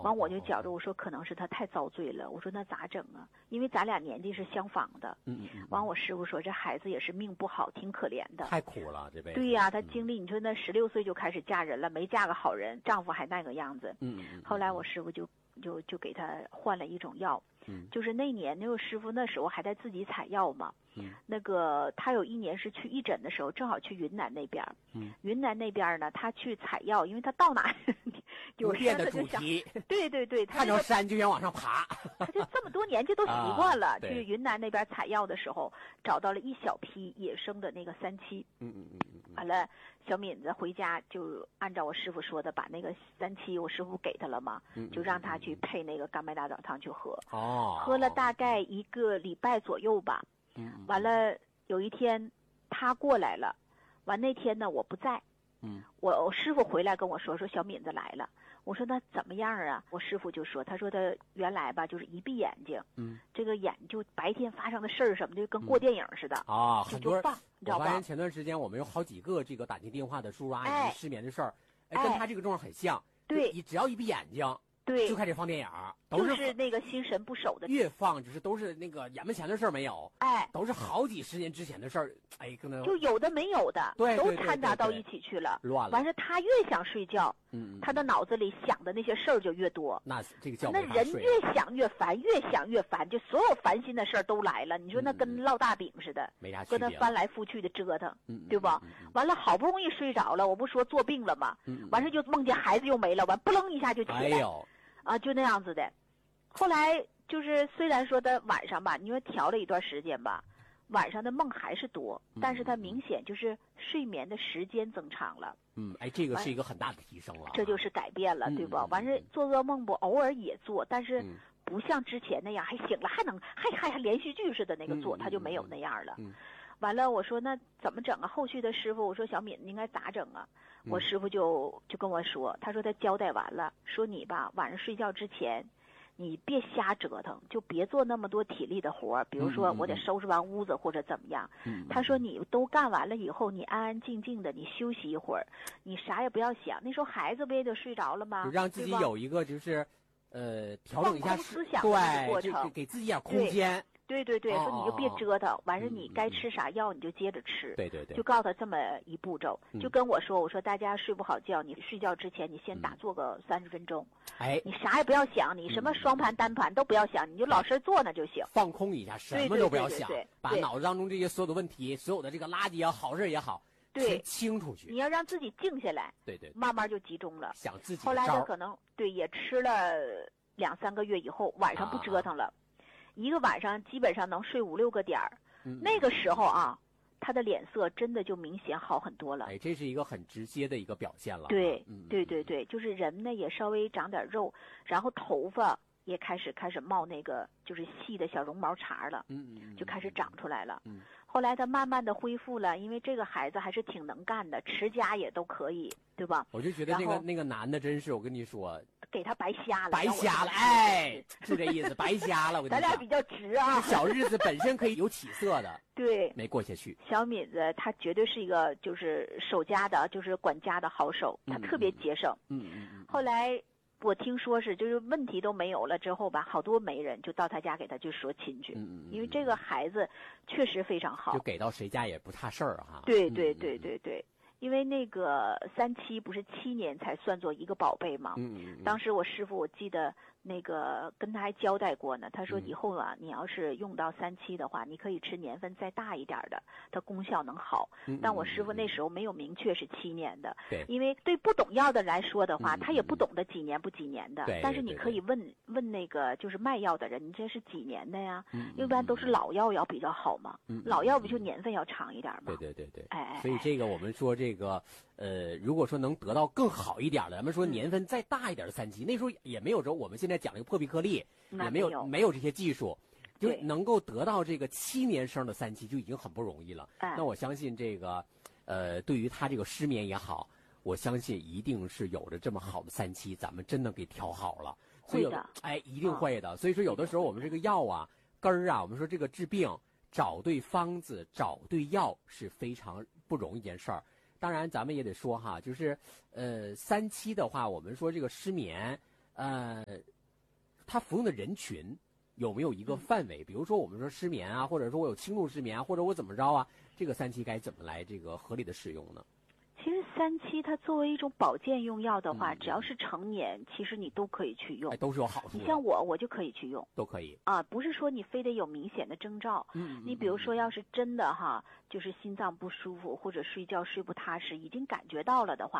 完我就觉着我说可能是他太遭罪了，我说那咋整啊？因为咱俩年纪是相仿的。完我师傅说这孩子也是命不好，挺可怜的。 太苦了这辈子。 对呀，他经历你说那16岁就开始嫁人了，没嫁个好人，丈夫还那个样子。后来我师傅就给他换了一种药。就是那年那个师傅那时候还在自己采药嘛。那个他有一年是去义诊的时候，正好去云南那边。云南那边呢，他去采药，因为他到哪有变的主题。 对， 看着山就想往上爬。 他就这么多年就都习惯了。去云南那边采药的时候，找到了一小批野生的那个三七。完了，小敏子回家就按照我师傅说的，把那个三七我师傅给他了嘛，就让他去配那个甘麦大枣汤去喝。喝了大概1个礼拜左右吧。完了有一天他过来了，完那天呢我不在。我师傅回来跟我说小敏子来了。我说那怎么样啊？我师傅就说，他说他原来吧就是一闭眼睛，这个眼就白天发生的事儿什么的跟过电影似的啊，很多人你知道吧？ 我发现前段时间我们有好几个这个打进电话的叔叔阿姨失眠的事儿，跟他这个状况很像。 对， 只要一闭眼睛， 对， 就开始放电影， 就是那个心神不守的， 越放就是都是那个眼门前的事儿没有，都是好几十年之前的事儿，可能就有的没有的， 对， 都掺杂到一起去了， 乱了。 完事他越想睡觉，他的脑子里想的那些事儿就越多， 那这个觉那人越想越烦，越想越烦，就所有烦心的事儿都来了。你说那跟烙大饼似的， 没啥区别， 跟他翻来覆去的折腾，对吧？完了好不容易睡着了，我不说做病了吗？完事就梦见孩子又没了，完不楞一下就起来。就那样子的。后来就是虽然说他晚上吧，你说调了一段时间吧，晚上的梦还是多，但是他明显就是睡眠的时间增长了。 这个是一个很大的提升了， 这就是改变了，对吧？完事做噩梦不偶尔也做，但是不像之前那样还醒了还能还连续剧似的那个做，他就没有那样了。完了我说那怎么整啊？后续的师傅我说小敏应该咋整啊？我师傅就跟我说，他说他交代完了，说你吧晚上睡觉之前你别瞎折腾，就别做那么多体力的活儿，比如说我得收拾完屋子或者怎么样。他说你都干完了以后，你安安静静的你休息一会儿，你啥也不要想。那时候孩子不也得睡着了吗？ 就让自己有一个就是调整一下思想的过程， 对，给自己点空间。 对，说你就别折腾，完事你该吃啥药你就接着吃。 对， 就告诉他这么一步骤，就跟我说大家睡不好觉，你睡觉之前你先打坐个30分钟。你啥也不要想，你什么双盘单盘都不要想，你就老实坐那就行。 放空一下，什么都不要想，把脑子当中这些所有的问题，所有的这个垃圾也好，好事也好，先清出去。 你要让自己静下来， 对， 慢慢就集中了。 想自己。 后来他可能也吃了2-3个月以后，晚上不折腾了。一个晚上基本上能睡5-6个点儿，那个时候啊，他的脸色真的就明显好很多了。 这是一个很直接的一个表现了。 对，就是人呢也稍微长点肉，然后头发也开始冒那个就是细的小绒毛茬了，就开始长出来了。后来他慢慢的恢复了，因为这个孩子还是挺能干的，持家也都可以，对吧？ 我就觉得那个男的真是，我跟你说， 给他白瞎了， 是这意思，白瞎了。我跟你咱俩比较直啊， 小日子本身可以有起色的， 对， 没过下去。 小敏子她绝对是一个就是守家的，就是管家的好手，她特别节省。后来我听说是就是问题都没有了之后吧，好多媒人就到他家给他去说亲去，因为这个孩子确实非常好， 就给到谁家也不差事儿哈。 对，因为那个37不是7年才算作一个宝贝嘛。当时我师傅我记得那个跟他还交代过呢，他说以后啊，你要是用到37的话，你可以吃年份再大一点的，它功效能好。但我师傅那时候没有明确是7年的， 对， 因为对不懂药的来说的话，他也不懂得几年不几年的。 对， 但是你可以问那个就是卖药的人，你这是几年的呀？一般都是老药要比较好嘛。老药不就年份要长一点吗？ 对。所以这个我们说这个如果说能得到更好一点的，咱们说年份再大一点的37，那时候也没有说我们现在讲这个破壁颗粒，也没有这些技术，就能够得到这个7年生的37就已经很不容易了。那我相信这个对于他这个失眠也好，我相信一定是有着这么好的37，咱们真的给调好了。 会的， 一定会的。所以说有的时候我们这个药啊根儿啊，我们说这个治病找对方子找对药是非常不容易一件事儿。当然咱们也得说哈，就是37的话，我们说这个失眠它服用的人群有没有一个范围？比如说我们说失眠啊，或者说我有轻度失眠啊，或者我怎么着啊，这个三七该怎么来这个合理的使用呢？ 其实三七它作为一种保健用药的话，只要是成年，其实你都可以去用， 都是有好处的。 你像我就可以去用， 都可以啊，不是说你非得有明显的征兆。你比如说，要是真的就是心脏不舒服或者睡觉睡不踏实，已经感觉到了的话。